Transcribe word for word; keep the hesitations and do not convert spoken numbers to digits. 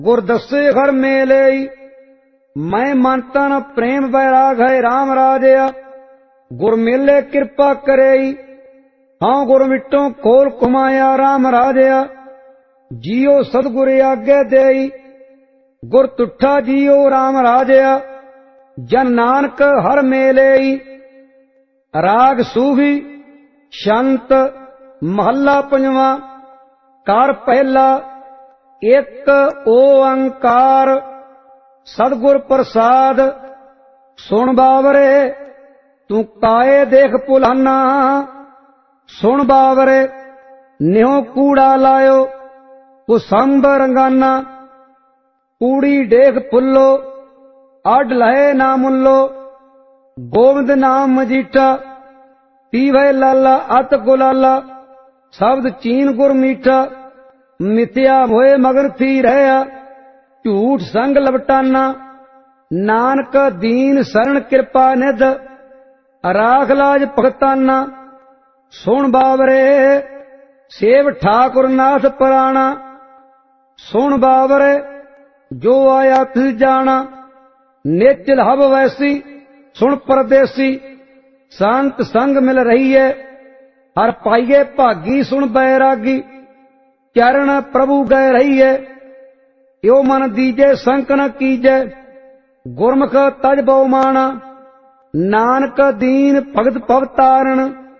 गुर दसे घर मेले मैं मन तन प्रेम बैराग है राम राजया। गुर मेले कृपा करे हाँ गुर मिट्टों खोल कुमाया राम राजया। जियो सतगुर आगे दे गुर तुठा जियो राम राजया। जन नानक हर मेले राग सूही शंत महला पंजवा। कार पहला एक ओंकार सतगुर प्रसाद। सुन बावरे तू काए देख पुलाना। सुन बावरे न्यो कूड़ा लायो कुसंब रंगाना। कूड़ी देख पुल्लो आड लहे ना मुल्लो। गोविंद नाम मजीठा पीवे लाला अत गुलाला। शब्द चीन गुर मीठा मिथ्या होए मगन थी रहा। झूठ संग लपटाना नानक दीन शरण कृपा निध। राख लाज भगताना। सुन बावरे सेव ठाकुर नाथ पुराना। सुन बावरे जो आया तिस जाना। नेचल हब वैसी सुन परदेसी। संत संग मिल रही है हर पाइये भागी। सुन बैरागी चरण प्रभु गए रही है। यो मन दीजे संक न कीजे गुरमुख तज बहु माना। नानक दीन भगत भव तारण